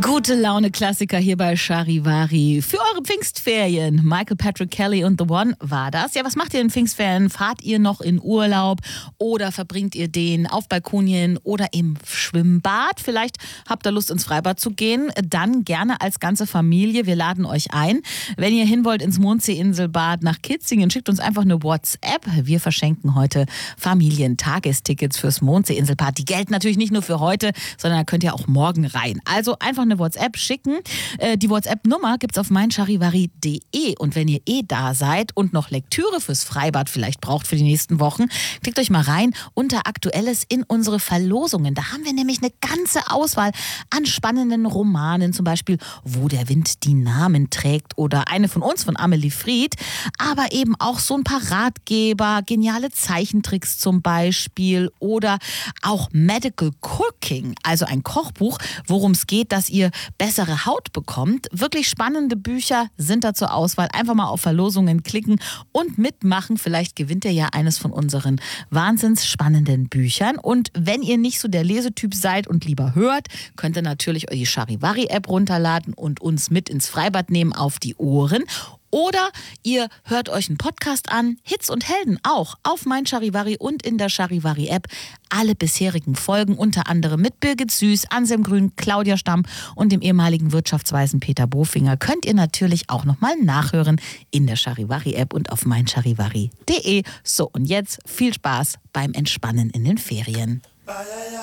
Gute Laune Klassiker hier bei Charivari. Für eure Pfingstferien. Michael Patrick Kelly und The One war das. Ja, was macht ihr in Pfingstferien? Fahrt ihr noch in Urlaub oder verbringt ihr den auf Balkonien oder im Schwimmbad? Vielleicht habt ihr Lust ins Freibad zu gehen. Dann gerne als ganze Familie. Wir laden euch ein. Wenn ihr hin wollt ins Mondsee-Inselbad nach Kitzingen, schickt uns einfach eine WhatsApp. Wir verschenken heute Familientagestickets fürs Mondsee-Inselbad. Die gelten natürlich nicht nur für heute, sondern da könnt ihr auch morgen rein. Also einfach eine WhatsApp schicken. Die WhatsApp-Nummer gibt's auf meincharivari.de. Und wenn ihr da seid und noch Lektüre fürs Freibad vielleicht braucht für die nächsten Wochen, klickt euch mal rein unter Aktuelles in unsere Verlosungen. Da haben wir nämlich eine ganze Auswahl an spannenden Romanen, zum Beispiel Wo der Wind die Namen trägt oder eine von uns, von Amelie Fried, aber eben auch so ein paar Ratgeber, geniale Zeichentricks zum Beispiel oder auch Medical Cooking, also ein Kochbuch, worum es geht, dass ihr bessere Haut bekommt. Wirklich spannende Bücher sind da zur Auswahl. Einfach mal auf Verlosungen klicken und mitmachen. Vielleicht gewinnt ihr ja eines von unseren wahnsinns spannenden Büchern. Und wenn ihr nicht so der Lesetyp seid und lieber hört, könnt ihr natürlich die Charivari-App runterladen und uns mit ins Freibad nehmen auf die Ohren. Oder ihr hört euch einen Podcast an, Hits und Helden auch, auf mein Charivari und in der Charivari-App. Alle bisherigen Folgen, unter anderem mit Birgit Süß, Anselm Grün, Claudia Stamm und dem ehemaligen Wirtschaftsweisen Peter Bofinger, könnt ihr natürlich auch nochmal nachhören in der Charivari-App und auf meincharivari.de. So, und jetzt viel Spaß beim Entspannen in den Ferien.